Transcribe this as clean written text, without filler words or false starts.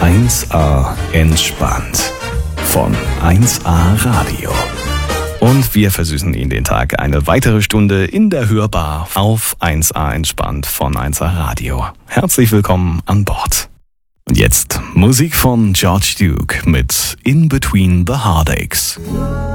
1A entspannt von 1A Radio. Und wir versüßen Ihnen den Tag eine weitere Stunde in der Hörbar auf 1A entspannt von 1A Radio. Herzlich willkommen an Bord. Und jetzt Musik von George Duke mit In Between the Heartaches.